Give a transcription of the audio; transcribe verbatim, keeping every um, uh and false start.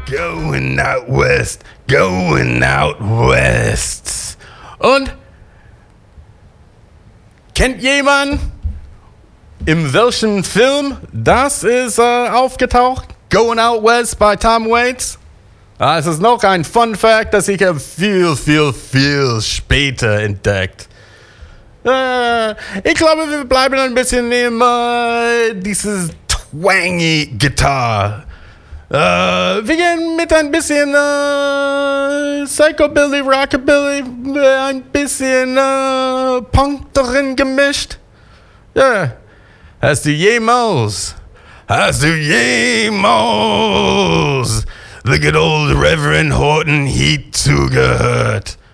Going out west, going out west. Und kennt jemand, in welchem Film das ist äh, aufgetaucht? Going Out West bei Tom Waits. Ah, es ist noch ein Fun Fact, das ich viel, viel, viel später entdeckt. Äh, ich glaube, wir bleiben ein bisschen im äh, dieses twangy Gitarre. Äh, wir gehen mit ein bisschen äh, Psychobilly, Rockabilly, äh, ein bisschen äh, Punk darin gemischt. Ja, hast du jemals, hast du jemals the good old Reverend Horton Heat zugehört?